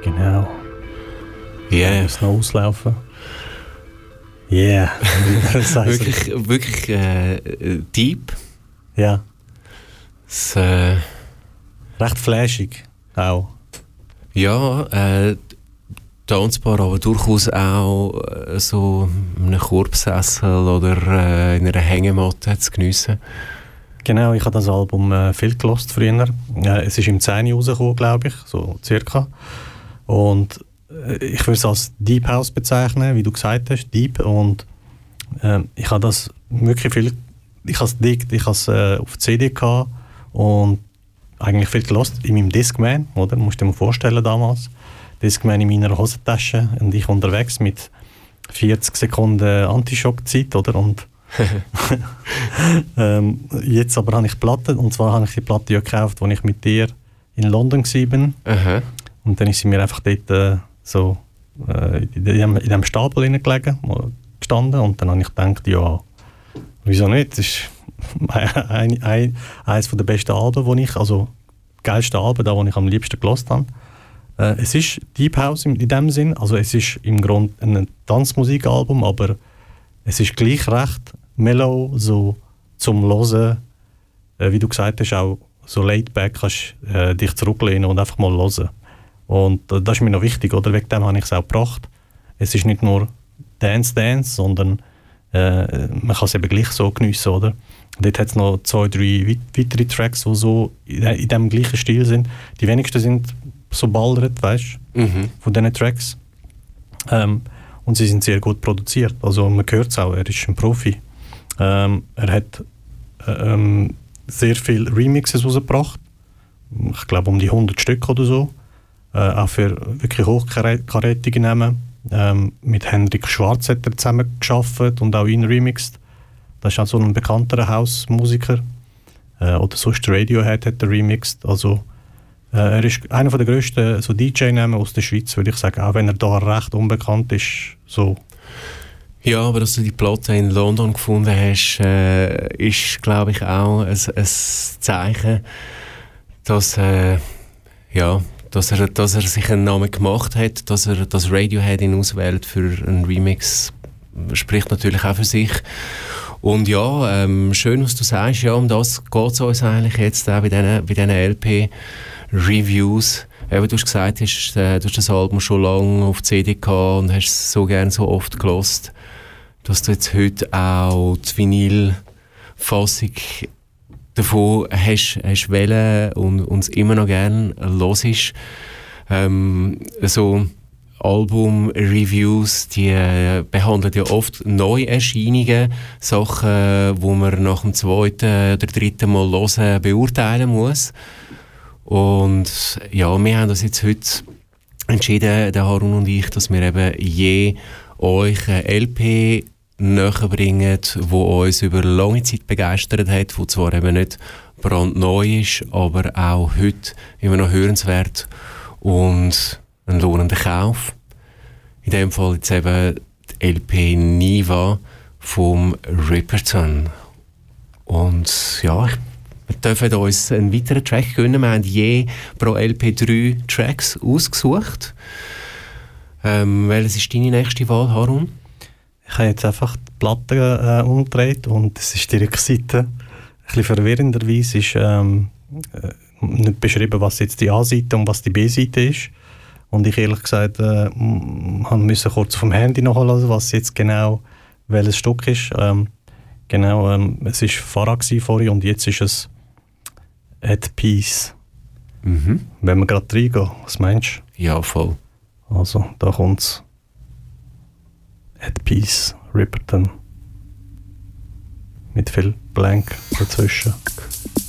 Genau. Yeah. Muss noch auslaufen. Yeah. wirklich deep. Ja. Das, Recht flashig auch. ja, tanzbar, aber durchaus auch so in einem Korbsessel oder in einer Hängematte zu geniessen. Genau, ich habe das Album viel gelost früher. Es ist im 10 rausgekommen, glaube ich, so circa. Und ich würde es als Deep House bezeichnen, wie du gesagt hast, Deep. Und ich habe das wirklich viel, ich habe es auf CD gehabt und eigentlich viel gelost in meinem Discman, oder? Musst du dir mal vorstellen damals. Discman in meiner Hosentasche und ich unterwegs mit 40 Sekunden Antischock-Zeit, oder? Und jetzt aber habe ich Platten, und zwar habe ich die Platte ja gekauft, als ich mit dir in London war. Aha. Und dann ist sie mir einfach dort in dem Stapel hineingelegen, gestanden, und dann habe ich gedacht, ja, wieso nicht? Das ist eines der besten Alben, also geilste Alben, die ich am liebsten gehört habe. Es ist Deep House in dem Sinn, also es ist im Grunde ein Tanzmusikalbum, aber es ist gleich recht mellow, so zum Hören, wie du gesagt hast, auch so laid back, kannst dich zurücklehnen und einfach mal hören. Und das ist mir noch wichtig, oder? Wegen dem habe ich es auch gebracht. Es ist nicht nur Dance, sondern man kann es eben gleich so geniessen, oder? Und dort hat es noch 2, 3 weitere Tracks, die so in dem gleichen Stil sind. Die wenigsten sind so ballert, weißt du, von diesen Tracks. Und sie sind sehr gut produziert. Also man hört es auch, er ist ein Profi. Er hat sehr viele Remixes rausgebracht. Ich glaube um die 100 Stück oder so. Auch für wirklich hochkarätige Namen. Mit Hendrik Schwarz hat er zusammen gearbeitet und auch ihn remixed. Das ist auch so ein bekannterer House-Musiker. Oder sonst Radiohead hat er remixed. Also er ist einer der grössten so DJ-Namen aus der Schweiz, würde ich sagen. Auch wenn er da recht unbekannt ist. So. Ja, aber dass du die Platte in London gefunden hast, ist, glaube ich, auch ein Zeichen, dass dass er sich einen Namen gemacht hat, dass er das Radiohead ihn auswählt für einen Remix, spricht natürlich auch für sich. Und ja, schön, was du sagst, ja, um das geht es uns eigentlich jetzt auch bei diesen LP-Reviews. Eben, du hast gesagt, du hast das Album schon lange auf CD gehabt und hast es so gerne so oft gehört, dass du jetzt heute auch die Vinyl-Fassung davon hast wollen und es immer noch gerne hörst. So Album-Reviews, die behandeln ja oft Neuerscheinungen, Sachen, wo man nach dem 2. oder 3. Mal hören beurteilen muss. Und ja, wir haben das jetzt heute entschieden, der Harun und ich, dass wir eben je euch eine LP näherbringen, die uns über lange Zeit begeistert hat, die zwar eben nicht brandneu ist, aber auch heute immer noch hörenswert und ein lohnender Kauf. In dem Fall jetzt eben die LP Niva vom Ripperton. Und ja, wir dürfen uns einen weiteren Track gönnen. Wir haben je pro LP 3 Tracks ausgesucht. Welches ist deine nächste Wahl, Harun? Ich habe jetzt einfach die Platte umgedreht und es ist die Rückseite. Ein bisschen verwirrenderweise ist nicht beschrieben, was jetzt die A-Seite und was die B-Seite ist. Und ich ehrlich gesagt musste kurz vom Handy nachhören, was jetzt genau welches Stück ist. Es war Farah vorhin und jetzt ist es At Peace. Wenn wir gerade reingehen, was meinst du? Ja, voll. Also, da kommt es. At Peace, Ripperton. Mit viel Blank dazwischen.